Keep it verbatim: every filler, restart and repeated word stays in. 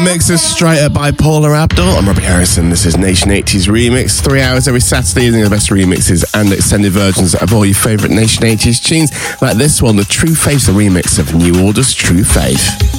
Mixes straight up by Paula Abdul. I'm Robbie Harrison. This is Nation eighties Remix. Three hours every Saturday evening, the best remixes and extended versions of all your favourite Nation eighties tunes. Like this one, the True Faith remix of New Order's True Faith.